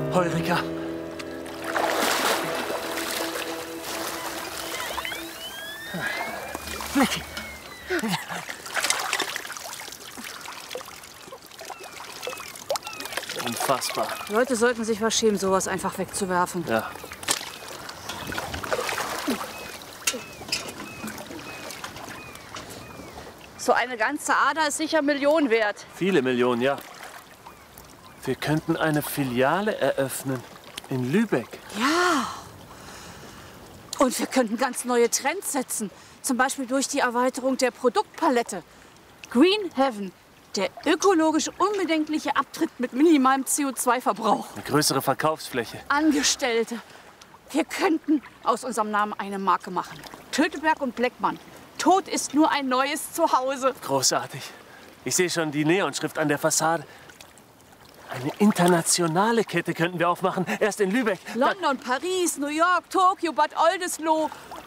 Heureka! Flecky! Unfassbar. Leute sollten sich was schämen, sowas einfach wegzuwerfen. Ja. So eine ganze Ader ist sicher Millionen wert. Viele Millionen, ja. Wir könnten eine Filiale eröffnen. In Lübeck. Ja. Und wir könnten ganz neue Trends setzen. Zum Beispiel durch die Erweiterung der Produktpalette. Green Heaven. Der ökologisch unbedenkliche Abtritt mit minimalem CO2-Verbrauch. Eine größere Verkaufsfläche. Angestellte. Wir könnten aus unserem Namen eine Marke machen. Töteberg und Bleckmann. Tod ist nur ein neues Zuhause. Großartig. Ich sehe schon die Neonschrift an der Fassade. Eine internationale Kette könnten wir aufmachen. Erst in Lübeck. London, Paris, New York, Tokio, Bad Oldesloe.